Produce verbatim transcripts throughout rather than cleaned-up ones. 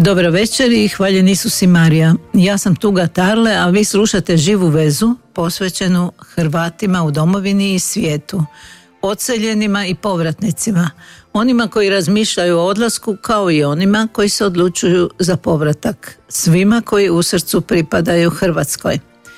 Dobro večer i hvaljen Isus i Marija. Ja sam Tuga Tarle, a vi slušate Živu vezu posvećenu Hrvatima u domovini i svijetu, odseljenima i povratnicima, onima koji razmišljaju o odlasku kao i onima koji se odlučuju za povratak, svima koji u srcu pripadaju Hrvatskoj.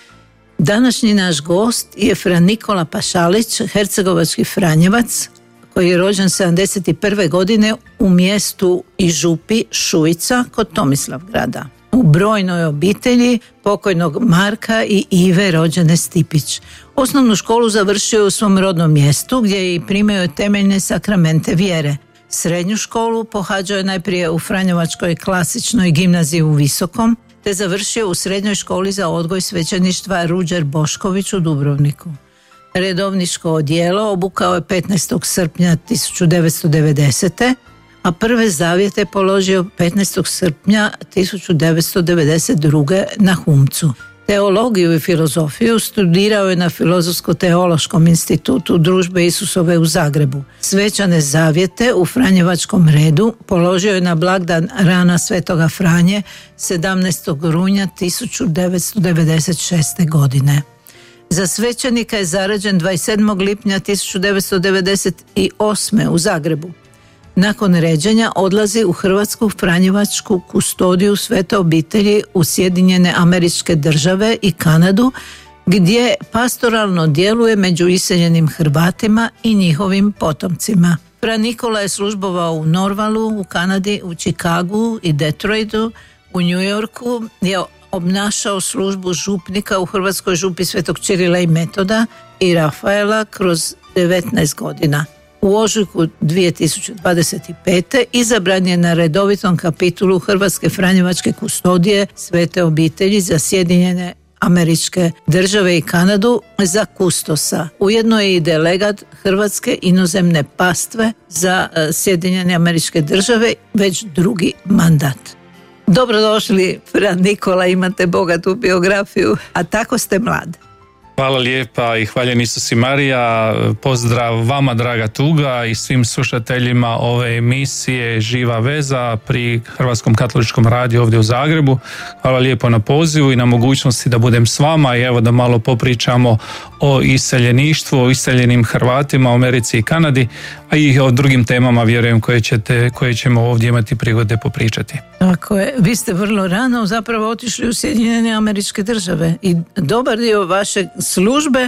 Današnji naš gost je fra Nikola Pašalić, hercegovački Franjevac, koji je rođen sedamdeset prve godine u mjestu i župi Šujica kod Tomislavgrada, u brojnoj obitelji pokojnog Marka i Ive rođene Stipić. Osnovnu školu završio je u svom rodnom mjestu gdje je i primio temeljne sakramente vjere. Srednju školu pohađao je najprije u Franjevačkoj klasičnoj gimnaziji u Visokom, te završio u srednjoj školi za odgoj svećeništva Ruđer Bošković u Dubrovniku. Redovničko odijelo obukao je petnaestog srpnja tisuću devetsto devedesete. a prve zavjete položio petnaestog srpnja tisuću devetsto devedeset druge. na Humcu. Teologiju i filozofiju studirao je na Filozofsko-teološkom institutu Družbe Isusove u Zagrebu. Svečane zavjete u Franjevačkom redu položio je na blagdan rana Svetoga Franje sedamnaestog rujna tisuću devetsto devedeset šeste. godine. Za svećenika je zaređen dvadeset sedmog lipnja tisuću devetsto devedeset osme. u Zagrebu. Nakon ređenja odlazi u Hrvatsku Franjevačku kustodiju Svete obitelji u Sjedinjene Američke Države i Kanadu, gdje pastoralno djeluje među iseljenim Hrvatima i njihovim potomcima. Fra Nikola je službovao u Norvalu, u Kanadi, u Chicagu i Detroitu, u New Yorku je obnašao službu župnika u Hrvatskoj župi Svetog Čirila i Metoda i Rafaela kroz devetnaest godina. U ožujku dvije tisuće dvadeset pete. izabran je na redovitom kapitulu Hrvatske Franjevačke kustodije Svete obitelji za Sjedinjene Američke Države i Kanadu za kustosa. Ujedno je i delegat Hrvatske inozemne pastve za Sjedinjene Američke Države već drugi mandat. Dobrodošli, fra Nikola, imate bogatu biografiju, a tako ste mlad. Hvala lijepa i hvaljen Isus i Marija. Pozdrav vama, draga Tuga, i svim slušateljima ove emisije Živa veza pri Hrvatskom katoličkom radiju ovdje u Zagrebu. Hvala lijepo na pozivu i na mogućnosti da budem s vama i evo da malo popričamo o iseljeništvu, o iseljenim Hrvatima u Americi i Kanadi, a i o drugim temama, vjerujem, koje, ćete, koje ćemo ovdje imati prigode popričati. Tako je. Vi ste vrlo rano zapravo otišli u Sjedinjene Američke Države i dobar dio vaše službe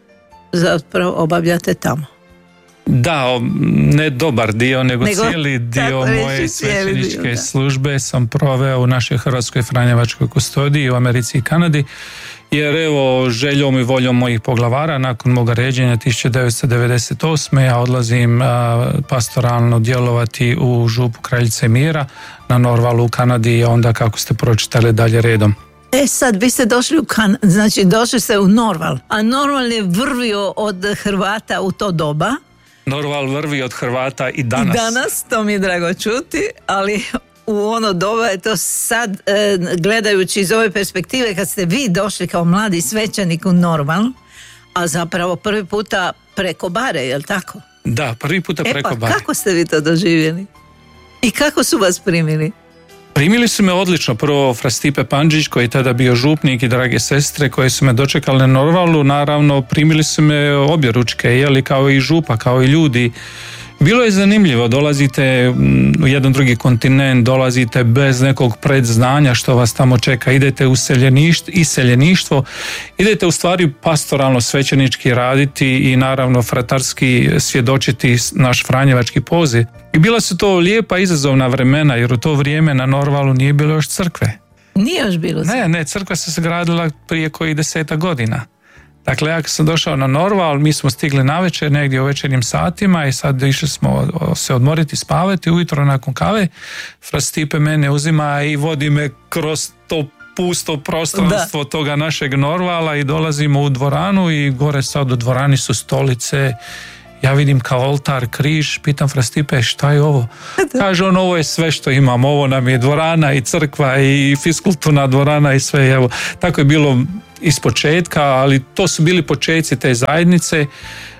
zapravo obavljate tamo. Da, ne dobar dio, nego, nego cijeli dio moje svećeničke dio, službe sam proveo u našoj Hrvatskoj Franjevačkoj kustodiji u Americi i Kanadi, jer evo željom i voljom mojih poglavara nakon moga ređenja tisuću devetsto devedeset osme. ja odlazim a, pastoralno djelovati u župu Kraljice Mira na Norvalu u Kanadi, i onda kako ste pročitali dalje redom. E sad, vi ste došli u kan, znači došli ste u Norval, a Norval je vrvio od Hrvata u to doba. Norval vrvi od Hrvata i danas. I danas, to mi je drago čuti, ali u ono doba je to sad, e, gledajući iz ove perspektive, kad ste vi došli kao mladi svećenik u Norval, a zapravo prvi puta preko bare, je li tako? Da, prvi puta e preko pa, bare. Kako ste vi to doživjeli? I kako su vas primili? Primili su me odlično. Prvo fra Stipe Pandžić, koji je tada bio župnik, i drage sestre koje su me dočekali na Norvalu. Naravno, primili su me obje ručke, jeli, kao i župa, kao i ljudi. Bilo je zanimljivo, dolazite u jedan drugi kontinent, dolazite bez nekog predznanja što vas tamo čeka, idete u iseljeništvo, idete u stvari pastoralno svećenički raditi i naravno fratarski svjedočiti naš franjevački poziv. I bila su to lijepa izazovna vremena, jer u to vrijeme na Norvalu nije bilo još crkve. Nije još bilo crkve? Ne, ne, crkva se sagradila prije kojih deseta godina. Dakle, ja kad sam došao na Norval, mi smo stigli navečer, negdje u večernjim satima, i sad išli smo se odmoriti, spavati. Ujutro nakon kave fra Stipe mene uzima i vodi me kroz to pusto prostranstvo da. toga našeg Norvala, i dolazimo u dvoranu, i gore sad u dvorani su stolice. Ja vidim kao oltar, križ, pitam fra Stipe, šta je ovo? Kaže on, ovo je sve što imam, ovo nam je dvorana i crkva i fiskulturna dvorana i sve. Evo, tako je bilo iz početka, ali to su bili početci te zajednice.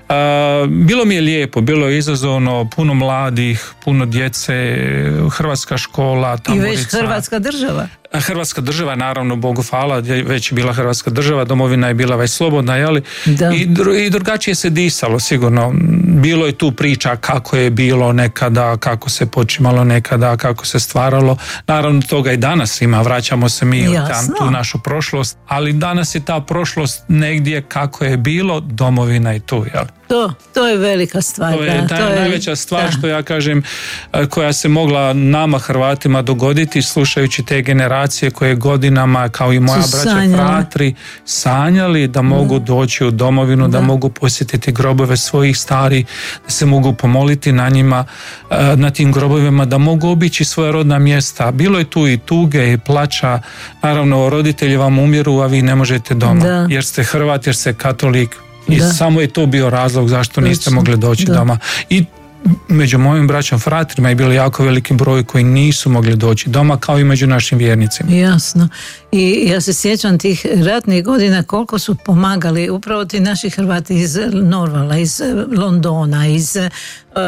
Bilo mi je lijepo, bilo je izazovno, puno mladih, puno djece, hrvatska škola, tamburica. I već Hrvatska država. Hrvatska država, naravno, Bogu hvala, već je bila Hrvatska država, domovina je bila već slobodna, jeli? I, i drugačije se disalo, sigurno. Bilo je tu priča kako je bilo nekada, kako se počimalo nekada, kako se stvaralo. Naravno, toga i danas ima, vraćamo se mi u tu našu prošlost, ali danas je ta prošlost negdje kako je bilo, domovina je tu, jel? To, to je velika stvar. To je, da, ta to je najveća stvar, da. što ja kažem, koja se mogla nama Hrvatima dogoditi, slušajući te generacije koje godinama, kao i moja Su braća sanjali. fratri, sanjali da mogu da. doći u domovinu, da. da mogu posjetiti grobove svojih starih, da se mogu pomoliti na njima, na tim grobovima, da mogu obići svoja rodna mjesta. Bilo je tu i tuge i plača. Naravno, roditelji vam umiru, a vi ne možete doma, da. jer ste Hrvat, jer ste katolik. I da. samo je to bio razlog zašto niste Točno. mogli doći da. doma. I među mojim braćom fratrima je bilo jako veliki broj koji nisu mogli doći doma, kao i među našim vjernicima. Jasno. I ja se sjećam tih ratnih godina koliko su pomagali upravo ti naši Hrvati iz Norvala, iz Londona, iz uh,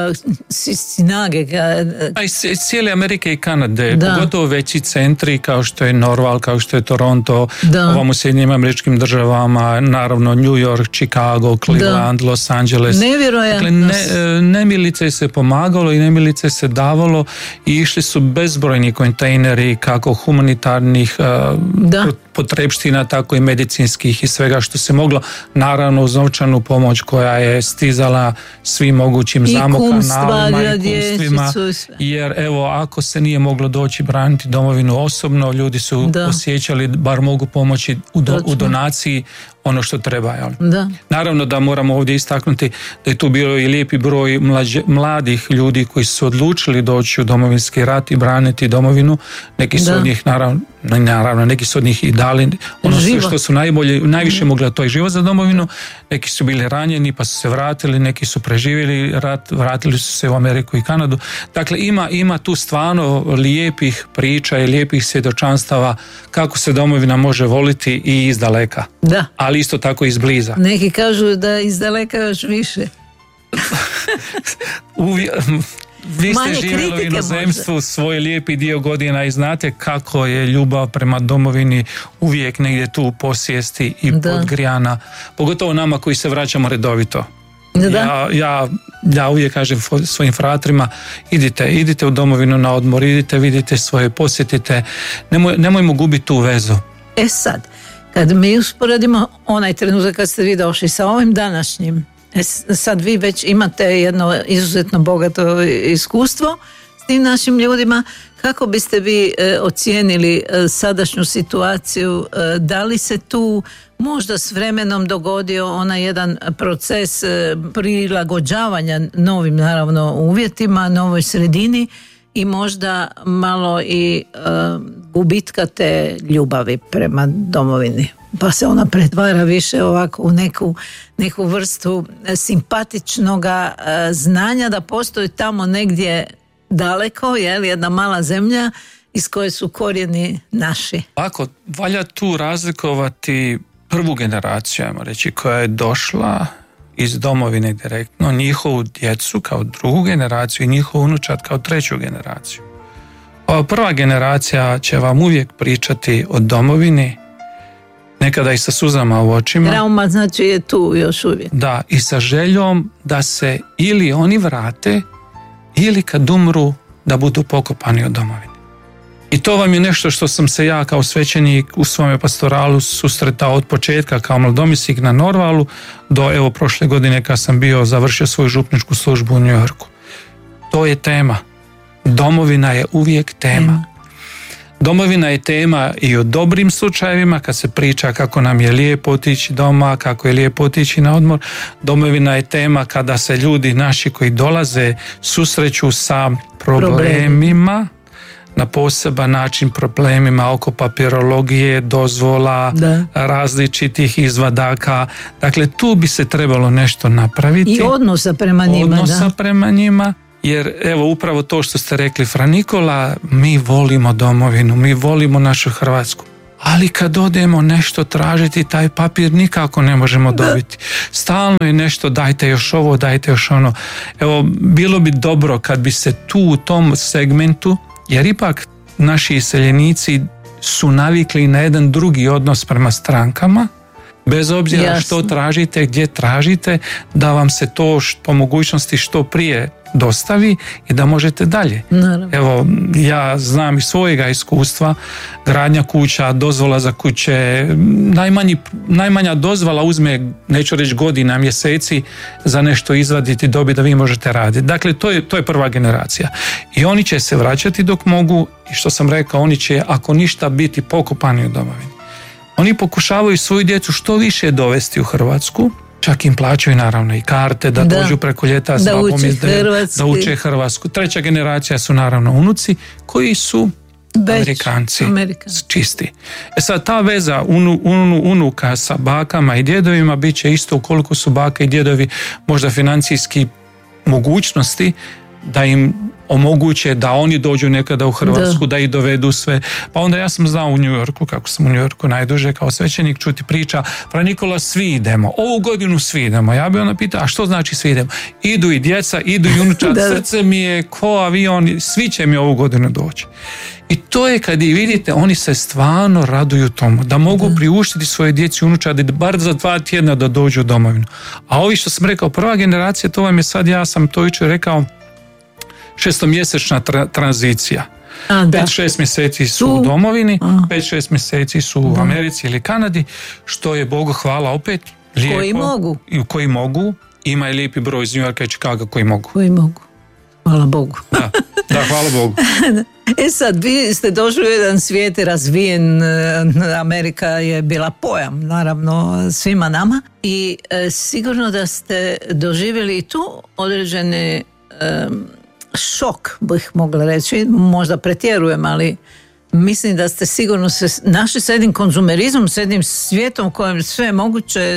Sinage. A iz cijele Amerike i Kanade, da. pogotovo veći centri kao što je Norval, kao što je Toronto, ovom u Sjedinjenim Američkim državama, naravno New York, Chicago, Cleveland, da. Los Angeles. Nevjerojatno. Dakle, ne, nemilice se pomagalo i nemilice se davalo i išli su bezbrojni kontejneri kako humanitarnih da. potrebština, tako i medicinskih i svega što se moglo, naravno uz novčanu pomoć koja je stizala svim mogućim zamokanalima i kumstvima, jer evo, ako se nije moglo doći braniti domovinu osobno, ljudi su da. osjećali bar mogu pomoći u, do, u donaciji ono što treba. Jel? Da. Naravno da moramo ovdje istaknuti da je tu bilo i lijepi broj mlađe, mladih ljudi koji su odlučili doći u domovinski rat i braniti domovinu. Neki su da. od njih naravno, naravno neki su od njih i dali ono sve što su najbolje, najviše mogli, a to je život za domovinu. Neki su bili ranjeni pa su se vratili, neki su preživjeli rat, vratili su se u Ameriku i Kanadu. Dakle, ima, ima tu stvarno lijepih priča i lijepih svjedočanstava kako se domovina može voliti i iz daleka. Da. Ali isto tako iz bliza. Neki kažu da iz daleka još više. Uvi, vi ste Manje živjeli u inozemstvu možda. svoj lijepi dio godina i znate kako je ljubav prema domovini uvijek negdje tu u posvijesti i da. podgrijana. Pogotovo nama koji se vraćamo redovito. Da. Ja, ja, ja uvijek kažem svojim fratrima, idite, idite u domovinu na odmor, idite, vidite svoje, posjetite, nemoj, nemojmo gubiti tu vezu. E sad, kad mi usporedimo onaj trenutak kad ste vi došli sa ovim današnjim, sad vi već imate jedno izuzetno bogato iskustvo s tim našim ljudima, kako biste vi e, ocijenili e, sadašnju situaciju, e, da li se tu možda s vremenom dogodio onaj jedan proces e, prilagođavanja novim naravno uvjetima, novoj sredini i možda malo i e, gubitka te ljubavi prema domovini, pa se ona pretvara više ovako u neku, neku vrstu simpatičnoga e, znanja da postoji tamo negdje daleko, je li, jedna mala zemlja iz koje su korijeni naši. Ako valja tu razlikovati prvu generaciju, ajmo reći, koja je došla iz domovine direktno, njihovu djecu kao drugu generaciju i njihovu unučad kao treću generaciju. Ova prva generacija će vam uvijek pričati o domovini, nekada i sa suzama u očima. Trauma znači je tu još uvijek. Da, i sa željom da se ili oni vrate ili kad umru da budu pokopani u domovini. I to vam je nešto što sam se ja kao svećenik u svome pastoralu susretao od početka kao mladomisnik na Norvalu do evo prošle godine kad sam bio završio svoju župničku službu u New Yorku. To je tema. Domovina je uvijek tema. Domovina je tema i o dobrim slučajevima kad se priča kako nam je lijepo otići doma, kako je lijepo otići na odmor. Domovina je tema kada se ljudi naši koji dolaze susreću sa problemima, na poseban način problemima oko papirologije, dozvola, da. različitih izvadaka. Dakle, tu bi se trebalo nešto napraviti. I odnosa prema njima. Odnosa da. prema njima. Jer evo upravo to što ste rekli, Fra Nikola, mi volimo domovinu, mi volimo našu Hrvatsku, ali kad odemo nešto tražiti, taj papir nikako ne možemo dobiti. Stalno je nešto, dajte još ovo, dajte još ono. Evo, bilo bi dobro kad bi se tu u tom segmentu, jer ipak naši iseljenici su navikli na jedan drugi odnos prema strankama, bez obzira Jasne. Što tražite, gdje tražite, da vam se to što, po mogućnosti što prije dostavi i da možete dalje. Naravno. Evo, ja znam iz svojega iskustva, gradnja kuća, dozvola za kuće, najmanji, najmanja dozvola uzme, neću reći godina, mjeseci za nešto izvaditi, dobiti da vi možete raditi. Dakle, to je, to je prva generacija. I oni će se vraćati dok mogu i što sam rekao, oni će, ako ništa, biti pokopani u domovini. Oni pokušavaju svoju djecu što više dovesti u Hrvatsku, čak im plaćaju naravno i karte da, da dođu preko ljeta da uče, da uče Hrvatsku. Treća generacija su naravno unuci koji su Beć, Amerikanci, Amerikanci, čisti. E sad, ta veza unu, unu, unuka sa bakama i djedovima bit će isto ukoliko su bake i djedovi možda financijski mogućnosti da im omoguće da oni dođu nekada u Hrvatsku, da, da ih dovedu sve. Pa onda ja sam znao u New Yorku, kako sam u New Yorku najduže kao svećenik, čuti priča, pra Nikola, svi idemo, ovu godinu svi idemo. Ja bi onda pitao, a što znači svi idemo? Idu i djeca, idu i unučad, srce mi je ko avion, svi će mi ovu godinu doći. I to je kad i vidite, oni se stvarno raduju tomu, da mogu da. priuštiti svoje djeci unučadi, bar za dva tjedna da dođu u domovinu. A ovi što sam rekao, prva generacija, to vam je sad, ja sam to jučer rekao, šestomjesečna tra- tranzicija. A, pet, šest mjeseci su tu. u domovini, A. pet, šest mjeseci su u Americi ili Kanadi, što je Bogu hvala opet lijepo. Koji mogu. I koji mogu. Ima i lijepi broj iz New Yorka i Chicaga koji mogu. Koji mogu. Hvala Bogu. Da, da, hvala Bogu. E sad, vi ste došli u jedan svijet razvijen, Amerika je bila pojam, naravno, svima nama. I e, sigurno da ste doživjeli i tu određene e, šok, bih mogla reći, možda pretjerujem, ali mislim da ste sigurno se našli s jednim konzumerizmom, s jednim svijetom kojem sve je moguće,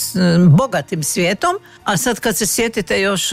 bogatim svijetom, a sad kad se sjetite još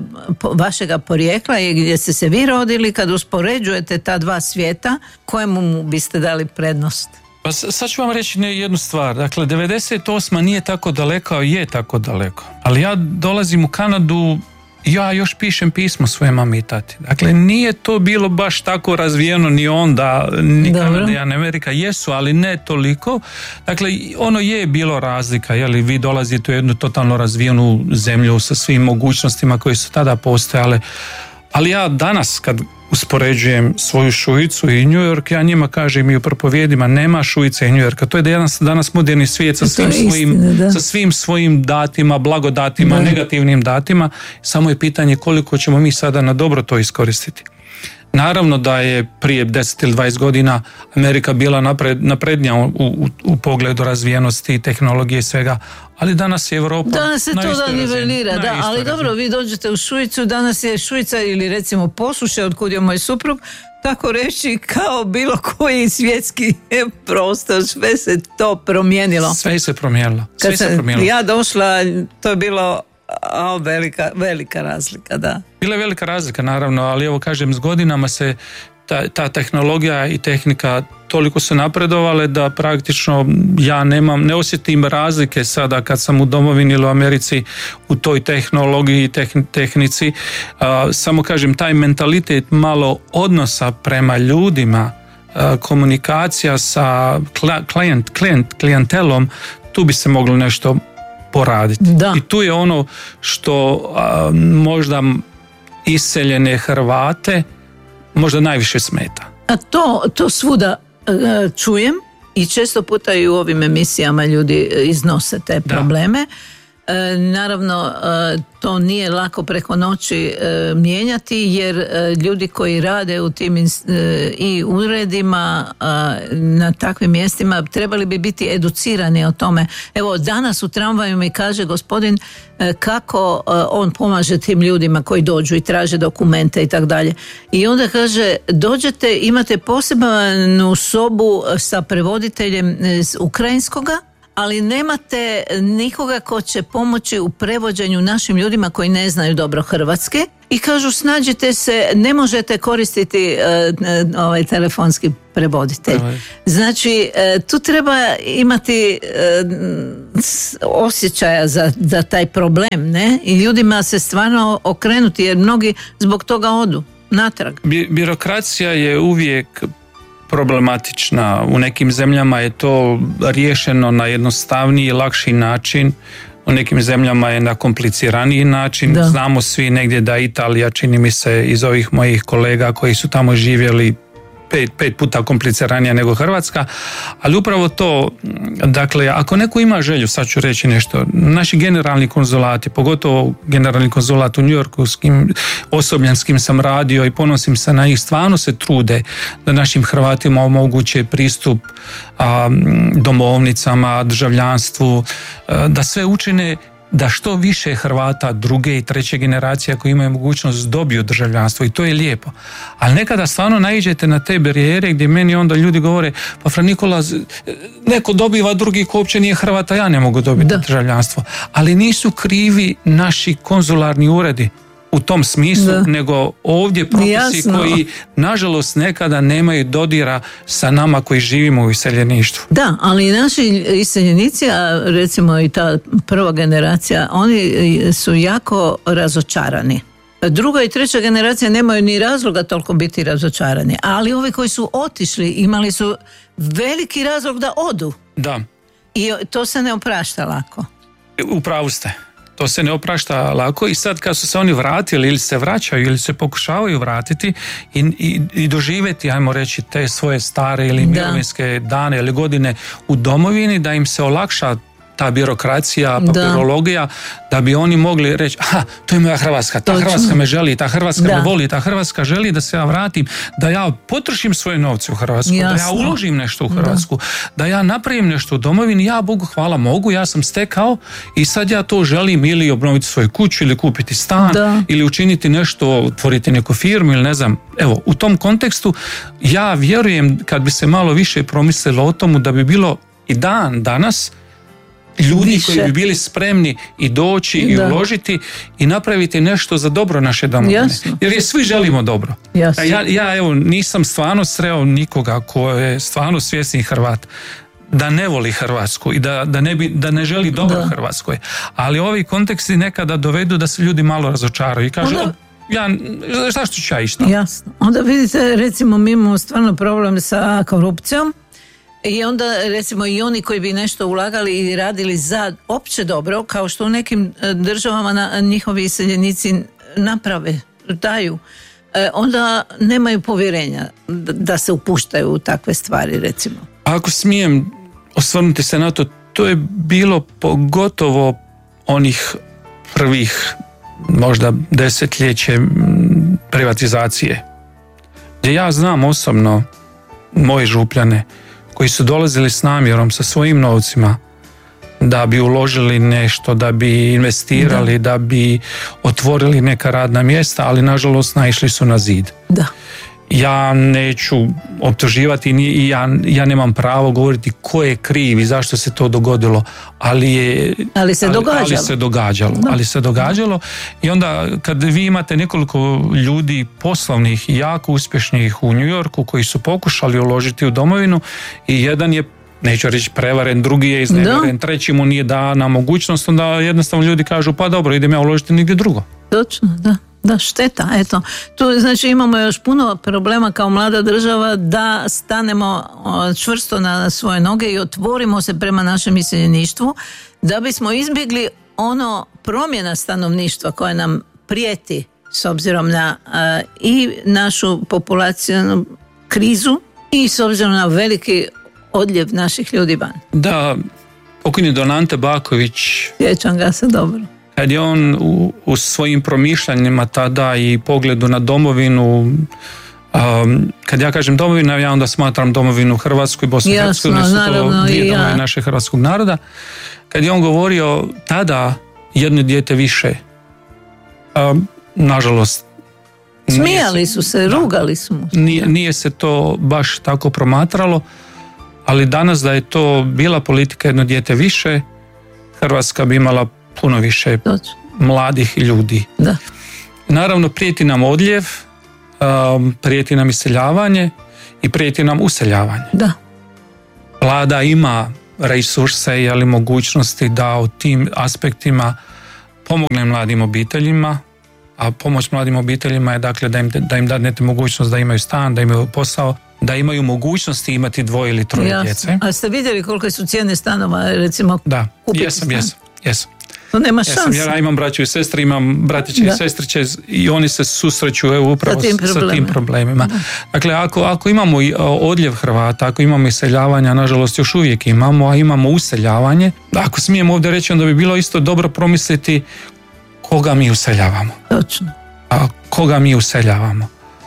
vašega porijekla i gdje ste se vi rodili, kad uspoređujete ta dva svijeta, kojemu biste dali prednost? Pa sad ću vam reći jednu stvar. Dakle, devedeset osma nije tako daleko, a je tako daleko. Ali ja dolazim u Kanadu, ja još pišem pismo svoje mami i tati. Dakle, nije to bilo baš tako razvijeno ni onda, ni Kanada ni Amerika jesu, ali ne toliko. Dakle, ono je bilo razlika, jeli, vi dolazite u jednu totalno razvijenu zemlju sa svim mogućnostima koje su tada postojale. Ali ja danas, kad uspoređujem svoju Šuicu i New York, ja njima kažem i u propovijedima, nema Šuice i New Yorka. To je danas, danas moderni svijet sa svim, svojim, istina, sa svim svojim datima, blagodatima, da. negativnim datima. Samo je pitanje koliko ćemo mi sada na dobro to iskoristiti. Naravno da je prije deset ili dvadeset godina Amerika bila napred, naprednija u, u, u pogledu razvijenosti, tehnologije i svega, ali danas je Europa danas se na to istoj da nivelira, da, ali razini. Dobro, vi dođete u Šuicu, danas je Šuica ili recimo Posuše, od kud je moj suprug, tako reći kao bilo koji svjetski prostor, sve se to promijenilo. Sve se promijenilo. Sve Kad se promijenilo. Ja došla, to je bilo a, velika, velika razlika, da. Bila je velika razlika, naravno, ali evo kažem, s godinama se ta, ta tehnologija i tehnika toliko su napredovale da praktično ja nemam, ne osjetim razlike sada kad sam u domovini ili u Americi u toj tehnologiji i tehn, tehnici. A, samo kažem, taj mentalitet malo odnosa prema ljudima, a, komunikacija sa klijent, klijent, klijentelom, tu bi se moglo nešto poraditi. Da. I tu je ono što a, možda iseljene Hrvate možda najviše smeta. A to, to svuda uh, čujem i često puta i u ovim emisijama ljudi iznose te probleme. Da. E, naravno, e, to nije lako preko noći e, mijenjati, jer e, ljudi koji rade u tim e, i uredima e, na takvim mjestima trebali bi biti educirani o tome. Evo, danas u tramvaju mi kaže gospodin e, kako e, on pomaže tim ljudima koji dođu i traže dokumente i tak dalje. I onda kaže, dođete, imate posebnu sobu sa prevoditeljem iz ukrajinskoga, ali nemate nikoga ko će pomoći u prevođenju našim ljudima koji ne znaju dobro hrvatski i kažu snađite se, ne možete koristiti uh, ovaj telefonski prevoditelj. Znači, uh, tu treba imati uh, osjećaja za, za taj problem, ne? I ljudima se stvarno okrenuti, jer mnogi zbog toga odu natrag. Bi- birokracija je uvijek problematična. U nekim zemljama je to riješeno na jednostavniji i lakši način, u nekim zemljama je na kompliciraniji način. Da. Znamo svi negdje da Italija, čini mi se iz ovih mojih kolega koji su tamo živjeli, pet, pet puta kompliciranija nego Hrvatska, ali upravo to, dakle, ako neko ima želju, sad ću reći nešto, naši generalni konzulati, pogotovo generalni konzulat u New Yorku, s kim osobljem s kim sam radio i ponosim se na njih, stvarno se trude da našim Hrvatima omoguće pristup a, domovnicama, državljanstvu, a, da sve učine da što više Hrvata druge i treće generacije koji imaju mogućnost dobiju državljanstvo, i to je lijepo. Ali nekada stvarno naiđete na te barijere gdje meni onda ljudi govore, pa Fra Nikola, neko dobiva, drugi ko uopće nije Hrvata, ja ne mogu dobiti da. državljanstvo. Ali nisu krivi naši konzularni uredi u tom smislu, da. nego ovdje propisi Jasno. koji nažalost nekada nemaju dodira sa nama koji živimo u iseljeništvu. Da, ali naši iseljenici, a recimo i ta prva generacija, oni su jako razočarani. Druga i treća generacija nemaju ni razloga toliko biti razočarani, ali ovi koji su otišli imali su veliki razlog da odu. Da. I to se ne oprašta lako. U pravu ste. To se ne oprašta lako i sad kad su se oni vratili ili se vraćaju ili se pokušavaju vratiti i, i, i doživjeti, ajmo reći, te svoje stare ili mirovinske dane ili godine u domovini, da im se olakša ta birokracija, papirologija, da. da bi oni mogli reći, aha, to je moja Hrvatska, ta Točno. Hrvatska me želi, ta Hrvatska da. me voli, ta Hrvatska želi da se ja vratim, da ja potrošim svoje novce u Hrvatsku, Jasno. da ja uložim nešto u Hrvatsku, da. da ja napravim nešto u domovini, ja Bogu hvala mogu, ja sam stekao i sad ja to želim ili obnoviti svoju kuću ili kupiti stan da. ili učiniti nešto, otvoriti neku firmu ili ne znam. Evo, u tom kontekstu ja vjerujem kad bi se malo više promislilo o tomu da bi bilo i dan danas ljudi Više. koji bi bili spremni i doći i da. uložiti i napraviti nešto za dobro naše domovine. Jasno. Jer je svi želimo dobro. Jasno. Ja, ja evo nisam stvarno sreo nikoga ko je stvarno svjesni Hrvat da ne voli Hrvatsku i da, da, ne, bi, da ne želi dobro da. Hrvatskoj. Ali ovi konteksti nekada dovedu da se ljudi malo razočaraju i kažu Onda... ja, zašto ću ja išto? Jasno. Onda vidite, recimo mi imamo stvarno problem sa korupcijom. I onda recimo i oni koji bi nešto ulagali i radili za opće dobro, kao što u nekim državama na, njihovi iseljenici naprave, daju, e, onda nemaju povjerenja da, da se upuštaju u takve stvari, recimo. Ako smijem osvrnuti se na to, to je bilo pogotovo onih prvih možda desetljeće privatizacije. Gdje ja znam osobno moje župljane koji su dolazili s namjerom, sa svojim novcima, da bi uložili nešto, da bi investirali, da, da bi otvorili neka radna mjesta, ali nažalost naišli su na zid. Da. Ja neću optuživati i ja, ja nemam pravo govoriti ko je kriv i zašto se to dogodilo, ali je ali se događalo, ali, ali se događalo, da. ali se događalo i onda kad vi imate nekoliko ljudi poslovnih i jako uspješnih u New Yorku koji su pokušali uložiti u domovinu i jedan je, neću reći prevaren, drugi je iznevjeren, treći mu nije dana mogućnost, onda jednostavno ljudi kažu pa dobro, idem ja uložiti nigdje drugo. Točno, da. Da, šteta, eto. Tu znači imamo još puno problema kao mlada država da stanemo čvrsto na svoje noge i otvorimo se prema našem iseljeništvu da bismo izbjegli ono promjena stanovništva koje nam prijeti s obzirom na a, i našu populacijnu krizu i s obzirom na veliki odljev naših ljudi van. Da, pokojni don Ante Baković. Sjećam ga se dobro. Kad je on u, u svojim promišljanjima tada i pogledu na domovinu, um, kad ja kažem domovina, ja onda smatram domovinu Hrvatsku i Bosnu i Hercegovinu, su to dvije domove našeg hrvatskog naroda. Kad je on govorio tada jedno dijete više, um, nažalost, smijali su se, rugali su mu. Nije, nije se to baš tako promatralo, ali danas da je to bila politika jedno dijete više, Hrvatska bi imala puno više Točno. mladih ljudi. Da. Naravno, prijeti nam odljev, um, prijeti nam iseljavanje i prijeti nam useljavanje. Da. Vlada ima resurse, ali mogućnosti da u tim aspektima pomogne mladim obiteljima, a pomoć mladim obiteljima je dakle da im, da im dadnete mogućnost da imaju stan, da imaju posao, da imaju mogućnosti imati dvoje ili troje Jasno. djece. A ste vidjeli koliko su cijene stanova, recimo, da, kupiti jesam, stan? jesam, jesam. To nema šanse. Ja imam braću i sestre, imam bratiće i sestriće i oni se susreću evo, upravo sa tim, sa tim problemima. Da. Dakle, ako, ako imamo odljev Hrvata, ako imamo iseljavanja, nažalost još uvijek imamo, a imamo useljavanje, ako smijem ovdje reći, onda bi bilo isto dobro promisliti koga mi useljavamo. Točno. A koga mi useljavamo.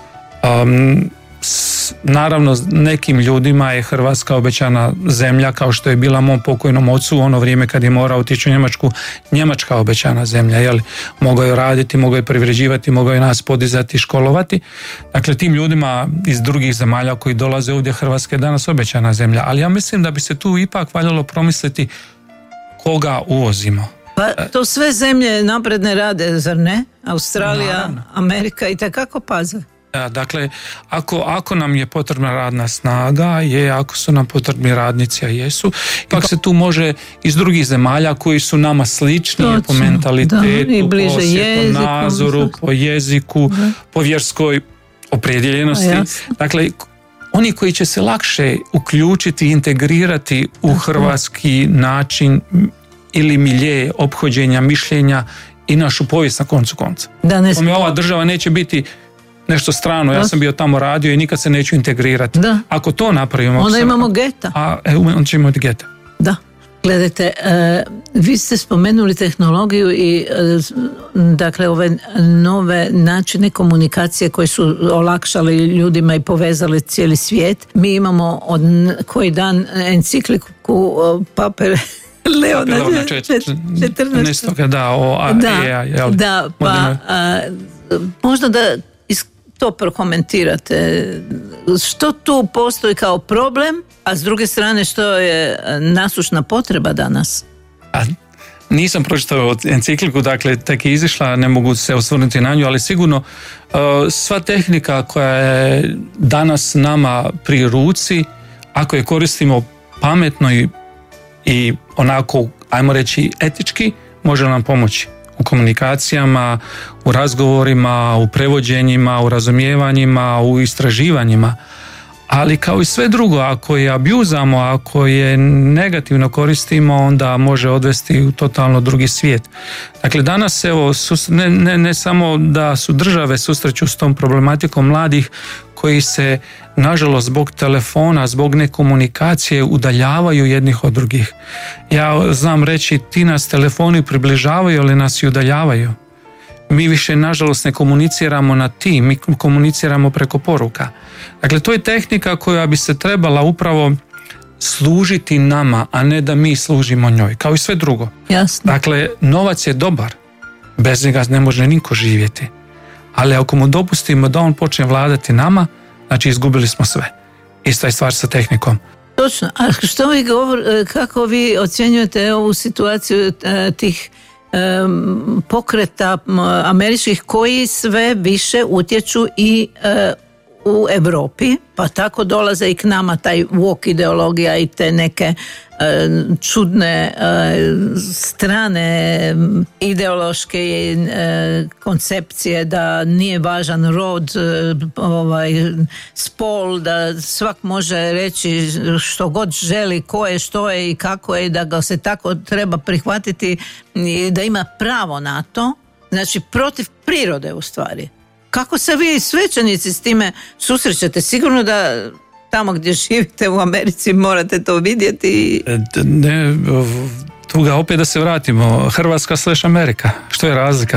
Um, s, naravno, nekim ljudima je Hrvatska obećana zemlja, kao što je bila mom pokojnom ocu u ono vrijeme kad je morao otići u Njemačku, Njemačka obećana zemlja, jel? Mogao je raditi, mogao je privređivati, mogao je nas podizati, školovati. Dakle, tim ljudima iz drugih zemalja koji dolaze ovdje, Hrvatska je danas obećana zemlja, ali ja mislim da bi se tu ipak valjalo promisliti koga uvozimo. Pa to sve zemlje napredne rade, zar ne? Australija, naravno. Amerika i takako paze. Da, dakle, ako, ako nam je potrebna radna snaga, je, ako su nam potrebni radnici, a jesu, ipak se tu može iz drugih zemalja koji su nama slični po mentalitetu, da, po svjetonazoru, po jeziku, da. Po vjerskoj opredjeljenosti. Dakle, oni koji će se lakše uključiti, integrirati u da, hrvatski način ili milje ophođenja, mišljenja i našu povijest na koncu konca. Da, ne sm- ova država neće biti nešto strano, ja sam bio tamo radio i nikad se neću integrirati. Da. Ako to napravimo... Onda imamo geta. A, e, onda ćemo imati geta. Da. Gledajte, uh, vi ste spomenuli tehnologiju i uh, dakle ove nove načine komunikacije koje su olakšali ljudima i povezali cijeli svijet. Mi imamo od koji dan encikliku uh, Pape Leona četrnaestog da, o A I, jel? Da, pa a, možda da to prokomentirate. Što tu postoji kao problem, a s druge strane što je nasušna potreba danas? A, nisam pročitao encikliku, dakle tek je izišla, ne mogu se osvrnuti na nju, ali sigurno uh, sva tehnika koja je danas nama pri ruci, ako je koristimo pametno i i onako, ajmo reći, etički, može nam pomoći u komunikacijama, u razgovorima, u prevođenjima, u razumijevanjima, u istraživanjima. Ali kao i sve drugo, ako je abjuzamo, ako je negativno koristimo, onda može odvesti u totalno drugi svijet. Dakle, danas evo, sus, ne, ne, ne samo da su države susreću s tom problematikom mladih koji se, nažalost, zbog telefona, zbog nekomunikacije udaljavaju jednih od drugih. Ja znam reći, ti nas telefoni približavaju, ali nas i udaljavaju. Mi više, nažalost, ne komuniciramo na ti, mi komuniciramo preko poruka. Dakle, to je tehnika koja bi se trebala upravo služiti nama, a ne da mi služimo njoj, kao i sve drugo. Jasno. Dakle, novac je dobar, bez njega ne može niko živjeti. Ali ako mu dopustimo da on počne vladati nama, znači izgubili smo sve. Ista je stvar sa tehnikom. Točno. A što vi govor, kako vi ocjenjujete ovu situaciju tih um, pokreta američkih koji sve više utječu i uh, u Europi, pa tako dolaze i k nama taj woke ideologija i te neke e, čudne e, strane ideološke e, koncepcije da nije važan rod, e, ovaj, spol, da svak može reći što god želi, ko je, što je i kako je, da ga se tako treba prihvatiti i da ima pravo na to, znači protiv prirode u stvari. Kako se vi svećenici s time susrećete? Sigurno da tamo gdje živite u Americi morate to vidjeti. Ne, tu ga opet da se vratimo. Hrvatska slash Amerika. Što je razlika?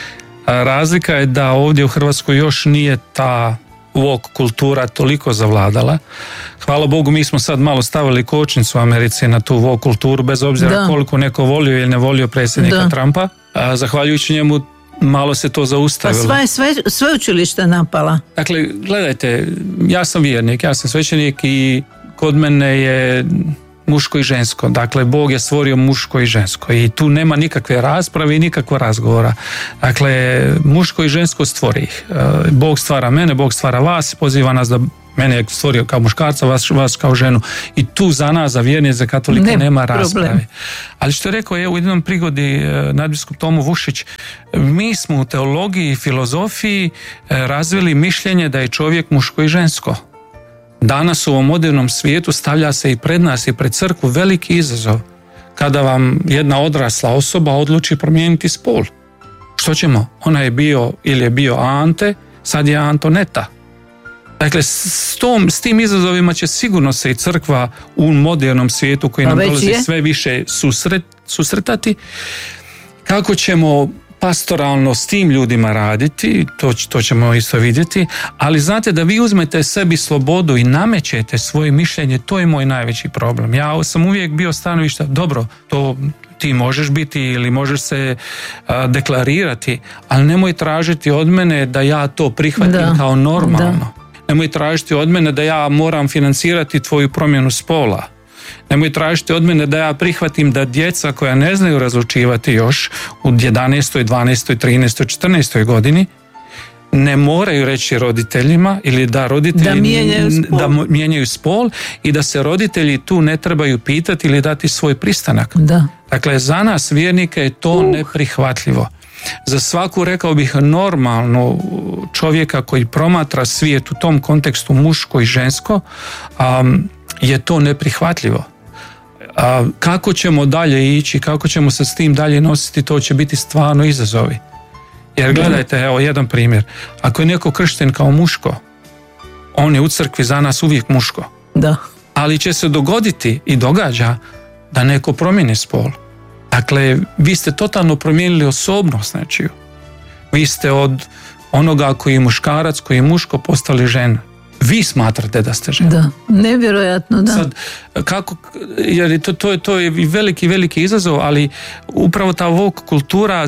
Razlika je da ovdje u Hrvatskoj još nije ta woke kultura toliko zavladala. Hvala Bogu, mi smo sad malo stavili kočnicu u Americi na tu woke kulturu, bez obzira da. koliko neko volio ili ne volio predsjednika da. Trumpa. A, zahvaljujući njemu malo se to zaustavilo. Pa sva je sve, sve učilište napala. Dakle, gledajte, ja sam vjernik, ja sam svećenik i kod mene je muško i žensko. Dakle, Bog je stvorio muško i žensko i tu nema nikakve rasprave i nikakvog razgovora. Dakle, muško i žensko stvori ih. Bog stvara mene, Bog stvara vas, poziva nas da mene je stvorio kao muškarca, vas, vas kao ženu. I tu za nas, za vjernike, za katolike ne, nema rasprave. Problem. Ali što je rekao je u jednom prigodi nadbiskup Tomo Vušić, mi smo u teologiji i filozofiji razvili mišljenje da je čovjek muško i žensko. Danas u ovom modernom svijetu stavlja se i pred nas i pred crkvu veliki izazov kada vam jedna odrasla osoba odluči promijeniti spol. Što ćemo? Ona je bio ili je bio Ante, sad je Antoneta. Dakle, s, tom, s tim izazovima će sigurno se i crkva u modernom svijetu koji nam dolazi sve više susret, susretati. Kako ćemo pastoralno s tim ljudima raditi, to, to ćemo isto vidjeti, ali znate da vi uzmete sebi slobodu i namećete svoje mišljenje, to je moj najveći problem. Ja sam uvijek bio stanovišta, dobro, to ti možeš biti ili možeš se a, deklarirati, ali nemoj tražiti od mene da ja to prihvatim da, kao normalno. Da. Nemoj tražiti od mene da ja moram financirati tvoju promjenu spola. Nemoj tražiti od mene da ja prihvatim da djeca koja ne znaju razlučivati još u jedanaestoj, dvanaestoj, trinaestoj, četrnaestoj godini ne moraju reći roditeljima ili da roditelji da mijenjaju spol, da mijenjaju spol i da se roditelji tu ne trebaju pitati ili dati svoj pristanak. Da. Dakle, za nas vjernike je to uh. neprihvatljivo. Za svaku, rekao bih, normalnu čovjeka koji promatra svijet u tom kontekstu muško i žensko, um, je to neprihvatljivo. A kako ćemo dalje ići, kako ćemo se s tim dalje nositi, to će biti stvarno izazovi. Jer gledajte, evo jedan primjer. Ako je neko kršten kao muško, on je u crkvi za nas uvijek muško. Da. Ali će se dogoditi i događa da neko promijeni spol. Dakle, vi ste totalno promijenili osobnost nečiju. Vi ste od onoga koji je muškarac, koji je muško, postali žena. Vi smatrate da ste žena. Da, nevjerojatno, da. Sad, kako, jer to, to, to je veliki, veliki izazov, ali upravo ta woke kultura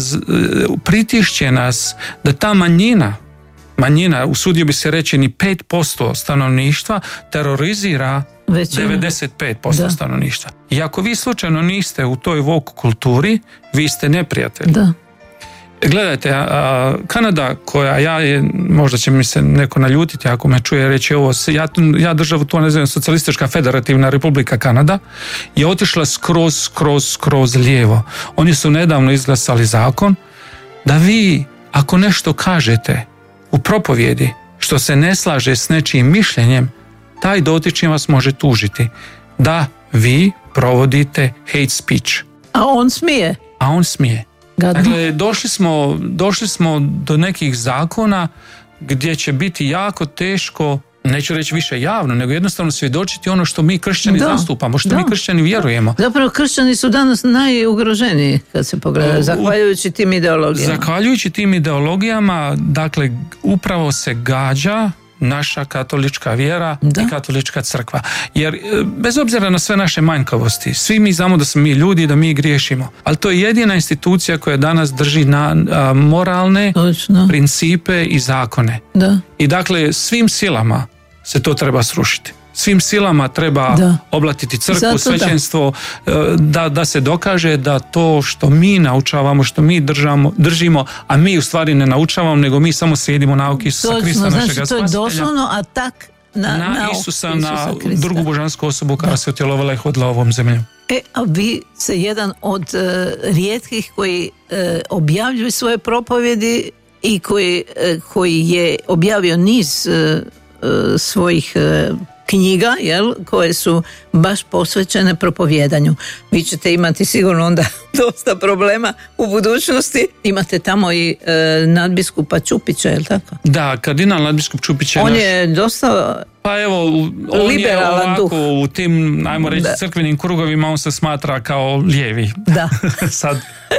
pritišće nas da ta manjina, manjina, usudio bi se reći ni pet posto stanovništva, terorizira Već devedeset pet posto da. stanovništva. I ako vi slučajno niste u toj woke kulturi, vi ste neprijatelji. Da. Gledajte, a, Kanada koja ja je, možda će mi se neko naljutiti ako me čuje reći ovo, ja, ja državu to ne znam, Socijalistička federativna republika Kanada je otišla skroz, skroz, skroz lijevo. Oni su nedavno izglasali zakon da vi, ako nešto kažete u propovjedi što se ne slaže s nečijim mišljenjem, taj dotični vas može tužiti da vi provodite hate speech. A on smije. A on smije. Gadno. Dakle, došli smo, došli smo do nekih zakona gdje će biti jako teško, neću reći više javno, nego jednostavno svjedočiti ono što mi kršćani da, zastupamo, što da, mi kršćani vjerujemo. Zapravo kršćani su danas najugroženiji kad se pogleda, zahvaljujući tim ideologijama. Zahvaljujući tim ideologijama, dakle, upravo se gađa naša katolička vjera da. i katolička crkva. Jer bez obzira na sve naše manjkavosti, svi mi znamo da smo mi ljudi, da mi griješimo, ali to je jedina institucija koja danas drži na a, moralne Točno. principe i zakone. Da. I dakle, svim silama se to treba srušiti. Svim silama treba da. oblatiti crkvu, Zato svećenstvo, da. Da, da se dokaže da to što mi naučavamo, što mi držamo, držimo, a mi u stvari ne naučavamo, nego mi samo slijedimo nauke Isusa Krista, znači, našega spasitelja. To je doslovno atak na, na, na Isusa, Isusa na Krista. drugu božansku osobu koja da. se utjelovala i hodila ovom zemljom. E, a vi ste jedan od uh, rijetkih koji uh, objavljuju svoje propovjedi i koji, uh, koji je objavio niz uh, uh, svojih uh, knjiga, jel, koje su baš posvećene propovjedanju. Vi ćete imati sigurno onda dosta problema u budućnosti. Imate tamo i e, nadbiskupa Čupića, jel tako? Da, kardinal nadbiskup Čupić je On naš... je dosta Pa evo, on je ovako duh. U tim, ajmo reći, da. crkvenim krugovima on se smatra kao lijevi. Da. Sad...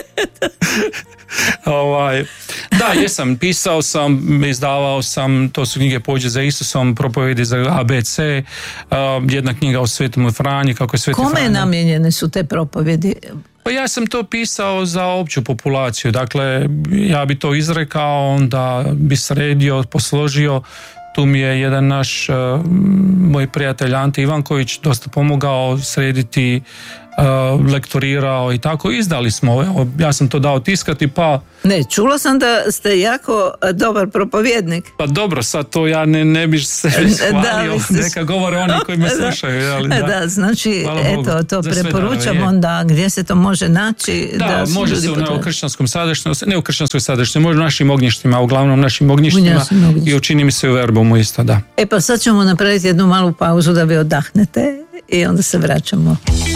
ovaj, da, jesam, pisao sam, izdavao sam, to su knjige Pođe za Isusom, propovjedi za A B C, uh, jedna knjiga o Svetom Franji, kako je Sveti Franja. Kome namijenjene su te propovjedi? Pa ja sam to pisao za opću populaciju, dakle ja bi to izrekao, onda bi sredio, posložio Tu mi je jedan naš, moj prijatelj Ante Ivanković dosta pomogao srediti, lektorirao i tako. Izdali smo, evo, ja sam to dao tiskati, pa... Ne, čula sam da ste jako dobar propovjednik. Pa dobro, sad to ja ne, ne bih se hvalio, se... neka govore oni koji me slušaju. Ali, da. da, znači, eto, to preporučam onda gdje se to može naći. Da, da može se u kršćanskom sadašnjosti, ne u kršćanskoj sadašnjosti, može u našim ognjištima, uglavnom našim ognjištima i učini mi se u Verbomu isto, da. E pa sad ćemo napraviti jednu malu pauzu da vi odahnete i onda se vraćamo.